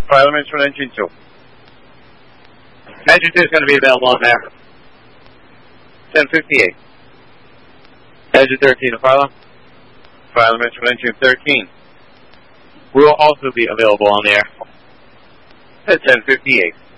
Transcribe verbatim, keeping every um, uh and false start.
fire alarm instrument engine two. Engine two is going to be available on there. ten fifty-eight. Engine thirteen, a fire alarm. Fire alarm instrument engine thirteen will also be available on the air at ten fifty-eight.